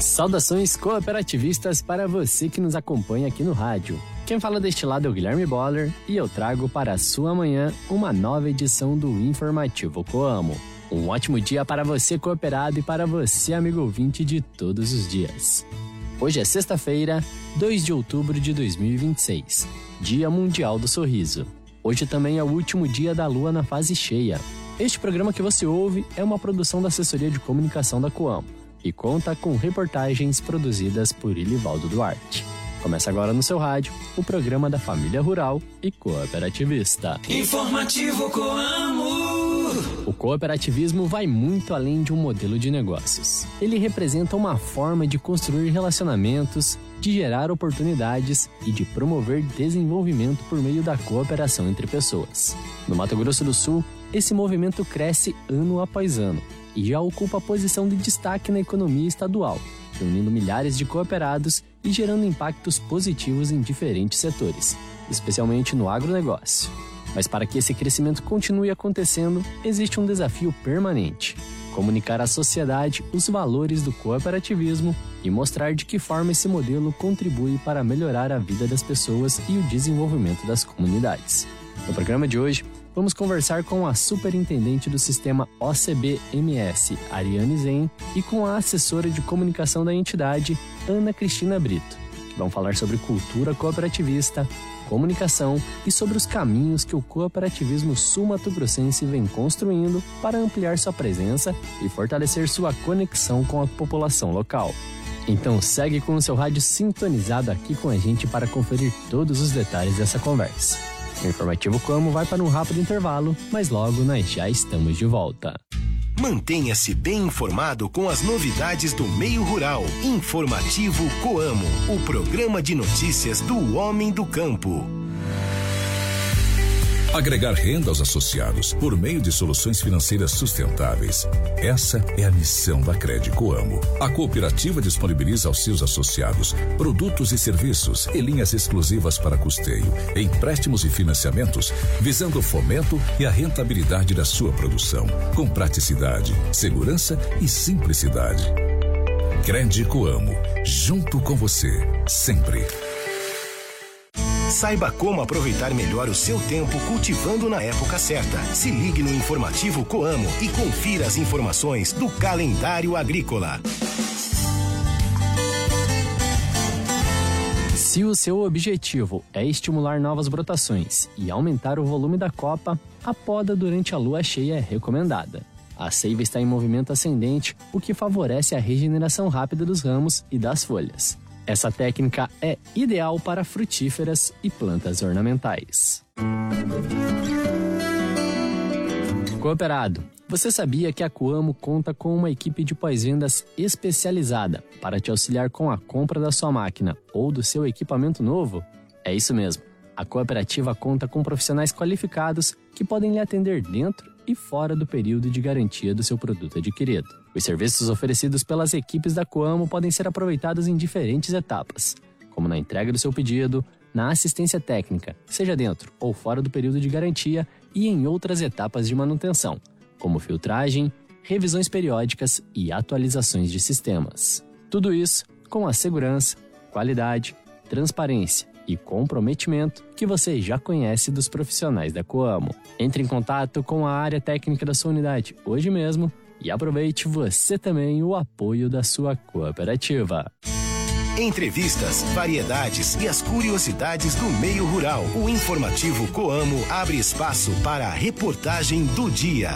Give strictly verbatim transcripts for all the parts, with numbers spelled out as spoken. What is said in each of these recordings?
Saudações cooperativistas para você que nos acompanha aqui no rádio. Quem fala deste lado é o Guilherme Boller e eu trago para a sua manhã uma nova edição do Informativo Coamo. Um ótimo dia para você cooperado e para você amigo ouvinte de todos os dias. Hoje é sexta-feira, dois de outubro de dois mil e vinte e seis, Dia Mundial do Sorriso. Hoje também é o último dia da lua na fase cheia. Este programa que você ouve é uma produção da Assessoria de Comunicação da Coamo e conta com reportagens produzidas por Ilivaldo Duarte. Começa agora no seu rádio o programa da família rural e cooperativista. Informativo Coamo. O cooperativismo vai muito além de um modelo de negócios. Ele representa uma forma de construir relacionamentos, de gerar oportunidades e de promover desenvolvimento por meio da cooperação entre pessoas. No Mato Grosso do Sul, esse movimento cresce ano após ano e já ocupa a posição de destaque na economia estadual, reunindo milhares de cooperados e gerando impactos positivos em diferentes setores, especialmente no agronegócio. Mas para que esse crescimento continue acontecendo, existe um desafio permanente: comunicar à sociedade os valores do cooperativismo e mostrar de que forma esse modelo contribui para melhorar a vida das pessoas e o desenvolvimento das comunidades. No programa de hoje, vamos conversar com a superintendente do sistema O C B M S, Ariane Zen, e com a assessora de comunicação da entidade, Ana Cristina Brito, que vão falar sobre cultura cooperativista, comunicação e sobre os caminhos que o cooperativismo sul-mato-grossense vem construindo para ampliar sua presença e fortalecer sua conexão com a população local. Então segue com o seu rádio sintonizado aqui com a gente para conferir todos os detalhes dessa conversa. O Informativo Coamo vai para um rápido intervalo, mas logo nós já estamos de volta. Mantenha-se bem informado com as novidades do meio rural. Informativo Coamo, o programa de notícias do homem do campo. Agregar renda aos associados por meio de soluções financeiras sustentáveis. Essa é a missão da Cred Coamo. A cooperativa disponibiliza aos seus associados produtos e serviços e linhas exclusivas para custeio, empréstimos e financiamentos, visando o fomento e a rentabilidade da sua produção, com praticidade, segurança e simplicidade. Cred Coamo, junto com você, sempre. Saiba como aproveitar melhor o seu tempo cultivando na época certa. Se ligue no Informativo Coamo e confira as informações do calendário agrícola. Se o seu objetivo é estimular novas brotações e aumentar o volume da copa, a poda durante a lua cheia é recomendada. A seiva está em movimento ascendente, o que favorece a regeneração rápida dos ramos e das folhas. Essa técnica é ideal para frutíferas e plantas ornamentais. Cooperado, você sabia que a Coamo conta com uma equipe de pós-vendas especializada para te auxiliar com a compra da sua máquina ou do seu equipamento novo? É isso mesmo. A cooperativa conta com profissionais qualificados que podem lhe atender dentro e fora do período de garantia do seu produto adquirido. Os serviços oferecidos pelas equipes da Coamo podem ser aproveitados em diferentes etapas, como na entrega do seu pedido, na assistência técnica, seja dentro ou fora do período de garantia, e em outras etapas de manutenção, como filtragem, revisões periódicas e atualizações de sistemas. Tudo isso com a segurança, qualidade, transparência e comprometimento que você já conhece dos profissionais da Coamo. Entre em contato com a área técnica da sua unidade hoje mesmo e aproveite você também o apoio da sua cooperativa. Entrevistas, variedades e as curiosidades do meio rural. O Informativo Coamo abre espaço para a reportagem do dia.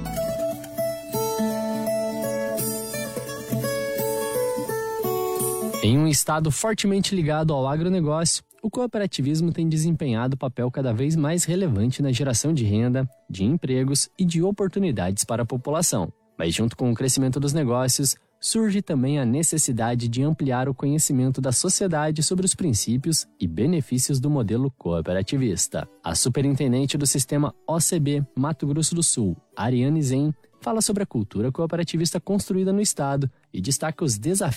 Em um estado fortemente ligado ao agronegócio, o cooperativismo tem desempenhado papel cada vez mais relevante na geração de renda, de empregos e de oportunidades para a população. Mas junto com o crescimento dos negócios, surge também a necessidade de ampliar o conhecimento da sociedade sobre os princípios e benefícios do modelo cooperativista. A superintendente do sistema O C B Mato Grosso do Sul, Ariane Zen, fala sobre a cultura cooperativista construída no estado e destaca os desafios